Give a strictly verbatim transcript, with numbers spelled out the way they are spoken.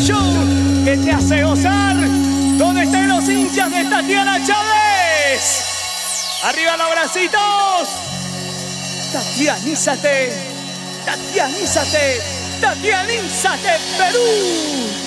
show que te hace gozar. ¿Dónde están los hinchas de Tatiana Chávez? ¡Arriba los bracitos! Tatianízate, Tatianízate, Tatianízate, Perú.